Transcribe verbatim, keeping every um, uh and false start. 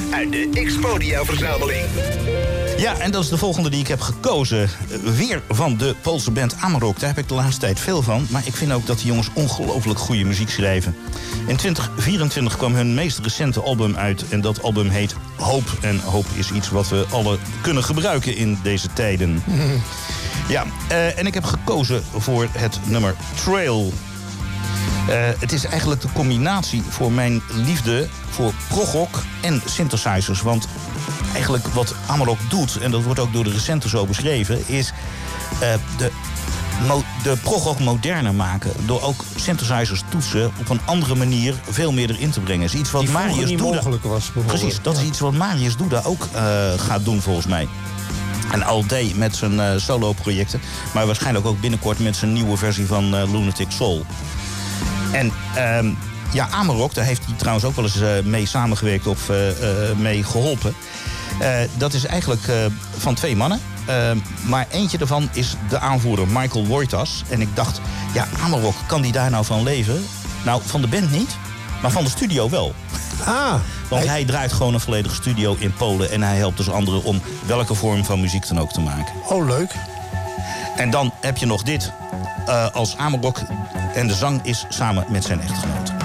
uit de Expodia-verzameling. Ja, en dat is de volgende die ik heb gekozen. Weer van de Poolse band Amarok. Daar heb ik de laatste tijd veel van. Maar ik vind ook dat die jongens ongelooflijk goede muziek schrijven. In twintig vierentwintig kwam hun meest recente album uit. En dat album heet Hoop. En hoop is iets wat we alle kunnen gebruiken in deze tijden. Ja, uh, en ik heb gekozen voor het nummer Trail. Uh, het is eigenlijk de combinatie voor mijn liefde voor prog-rock en synthesizers. Want eigenlijk wat Amarok doet, en dat wordt ook door de recenten zo beschreven, is uh, de, mo- de prog-rock moderner maken. Door ook synthesizers toetsen op een andere manier veel meer erin te brengen. Is iets wat Die Marius niet Duda, mogelijk was. precies, dat is iets wat Marius Duda ook uh, gaat doen volgens mij. En al deed met zijn uh, solo-projecten. Maar waarschijnlijk ook binnenkort met zijn nieuwe versie van uh, Lunatic Soul. En uh, ja, Amarok, daar heeft hij trouwens ook wel eens uh, mee samengewerkt of uh, uh, mee geholpen. Uh, dat is eigenlijk uh, van twee mannen. Uh, maar eentje daarvan is de aanvoerder Michael Wojtas. En ik dacht, ja, Amarok, kan die daar nou van leven? Nou, van de band niet, maar van de studio wel. Ah, Want hij draait gewoon een volledige studio in Polen. En hij helpt dus anderen om welke vorm van muziek dan ook te maken. Oh, leuk. En dan heb je nog dit uh, als Amarok. En de zang is samen met zijn echtgenoot.